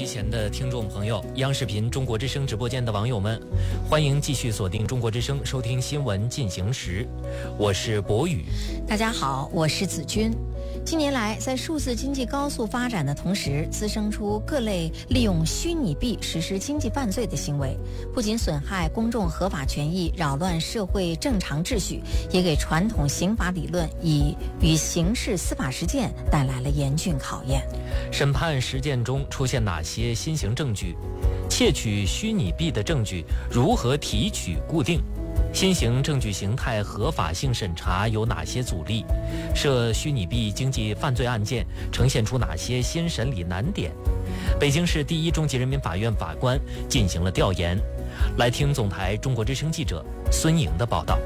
机前的听众朋友，央视频中国之声直播间的网友们，欢迎继续锁定中国之声，收听新闻进行时。我是博宇。 大家好，我是子君。近年来，在数字经济高速发展的同时，滋生出各类利用虚拟币实施经济犯罪的行为，不仅损害公众合法权益，扰乱社会正常秩序，也给传统刑法理论与刑事司法实践带来了严峻考验。 审判实践中出现哪些新型证据？窃取虚拟币的证据如何提取固定？新型证据形态合法性审查有哪些阻力？涉虚拟币经济犯罪案件呈现出哪些新审理难点？北京市第一中级人民法院法官进行了调研。来听总台中国之声记者孙莹的报道。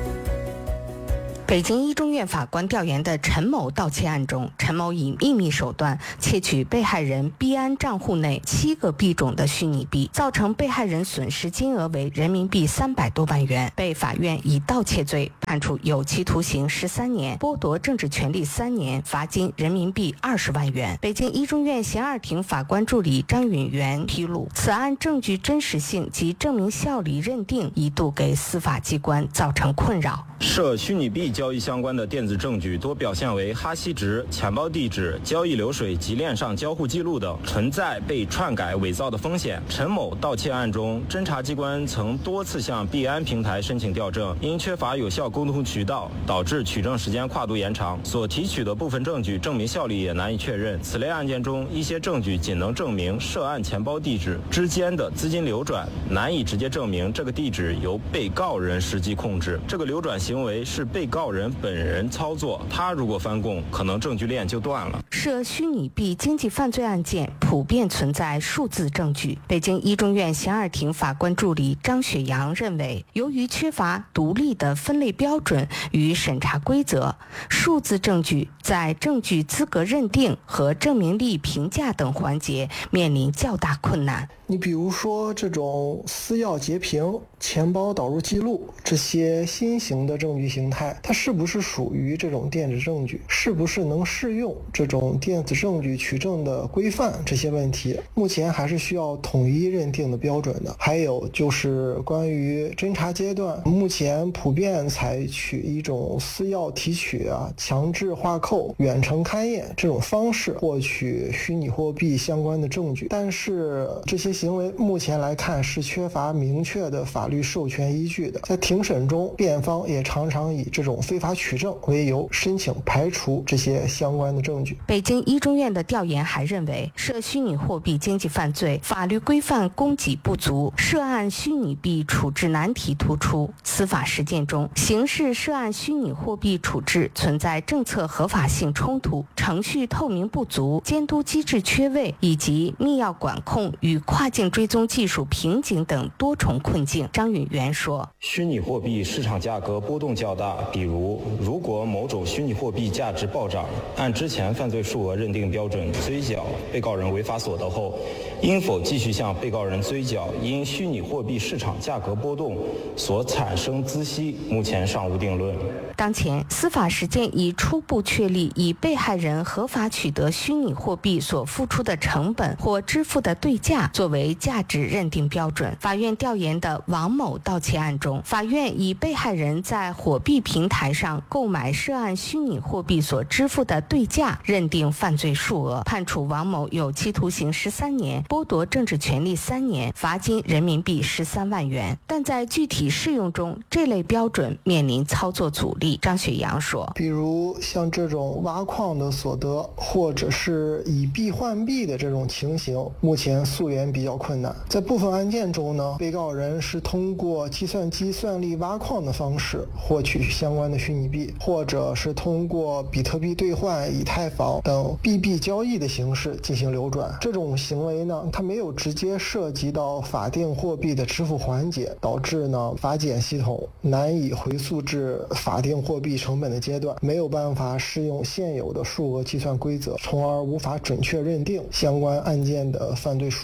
北京一中院法官调研的陈某盗窃案中，陈某以秘密手段窃取被害人币安账户内7个币种的虚拟币，造成被害人损失金额为人民币300多万元，被法院以盗窃罪判处有期徒刑13年，剥夺政治权利3年，罚金人民币20万元。北京一中院刑二庭法官助理张允元披露，此案证据真实性及证明效力认定一度给司法机关造成困扰。 涉虚拟币交易相关的电子证据多表现为哈希值、钱包地址、交易流水及链上交互记录等，存在被篡改伪造的风险。陈某盗窃案中，侦查机关曾多次向币安平台申请调证，因缺乏有效沟通渠道，导致取证时间跨度延长，所提取的部分证据证明效力也难以确认。此类案件中，一些证据仅能证明涉案钱包地址之间的资金流转，难以直接证明这个地址由被告人实际控制，这个流转行为是被告人本人操作，他如果翻供，可能证据链就断了。 涉虚拟币经济犯罪案件普遍存在数字证据。北京一中院刑二庭法官助理张雪阳认为，由于缺乏独立的分类标准与审查规则，数字证据在证据资格认定和证明力评价等环节面临较大困难。 你比如说这种私钥截屏、钱包导入记录这些新型的证据形态，它是不是属于这种电子证据，是不是能适用这种电子证据取证的规范，这些问题目前还是需要统一认定的标准的。还有就是关于侦查阶段，目前普遍采取一种私钥提取强制画扣、远程勘验这种方式获取虚拟货币相关的证据，但是这些行为目前来看是缺乏明确的法律授权依据的。在庭审中，辩方也常常以这种非法取证为由申请排除这些相关的证据。 北京一中院的调研还认为，涉虚拟货币经济犯罪法律规范供给不足，涉案虚拟币处置难题突出，司法实践中刑事涉案虚拟货币处置存在政策合法性冲突、程序透明不足、监督机制缺位以及密钥管控与跨境追踪技术瓶颈等多重困境。张允元说， 虚拟货币市场价格波动较大，比如果某种虚拟货币价值暴涨，按之前犯罪数额认定标准追缴被告人违法所得后，应否继续向被告人追缴因虚拟货币市场价格波动所产生孳息，目前尚无定论。 当前司法实践已初步确立以被害人合法取得虚拟货币所付出的成本或支付的对价作为价值认定标准。法院调研的王某盗窃案中，法院以被害人在火币平台上购买涉案虚拟货币所支付的对价认定犯罪数额，判处王某有期徒刑13年，剥夺政治权利3年，罚金人民币13万元。但在具体适用中，这类标准面临操作阻力。张雪阳说， 比如像这种挖矿的所得，或者是以币换币的这种情形，目前溯源比较困难。在部分案件中呢，被告人是通过计算机算力挖矿的方式获取相关的虚拟币，或者是通过比特币兑换、以太坊等币交易的形式进行流转。这种行为呢，它没有直接涉及到法定货币的支付环节，导致呢法检系统难以回溯至法定货币成本的阶段，没有办法适用现有的数额计算规则，从而无法准确认定相关案件的犯罪数额。 一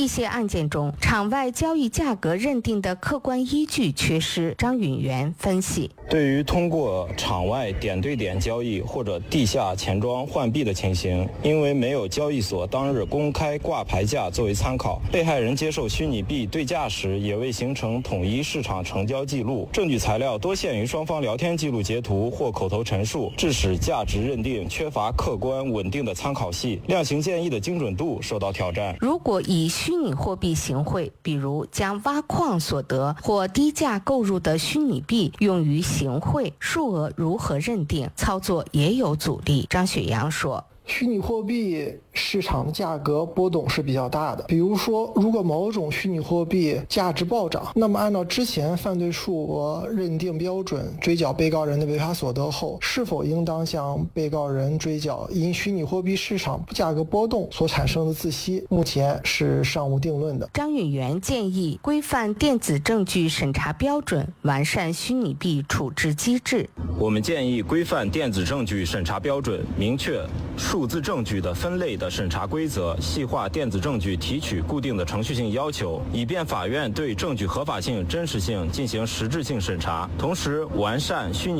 一些案件中，场外交易价格认定的客观依据缺失。张允元分析， 对于通过场外点对点交易或者地下钱庄换币的情形，因为没有交易所当日公开挂牌价作为参考，被害人接受虚拟币对价时也未形成统一市场成交记录，证据材料多限于双方聊天记录截图或口头陈述，致使价值认定缺乏客观稳定的参考系，量刑建议的精准度受到挑战。 如果以虚拟货币行贿，比如将挖矿所得或低价购入的虚拟币用于行贿，数额如何认定？操作也有阻力。张雪阳说， 虚拟货币市场的价格波动是比较大的，比如说，如果某种虚拟货币价值暴涨，那么按照之前犯罪数额认定标准追缴被告人的违法所得后，是否应当向被告人追缴因虚拟货币市场价格波动所产生的孳息，目前是尚无定论的。 张允元建议规范电子证据审查标准，完善虚拟币处置机制。 我们建议规范电子证据审查标准，明确数字证据的分类的审查规则，细化电子证据提取固定的程序性要求，以便法院对证据合法性、真实性进行实质性审查。同时，完善虚拟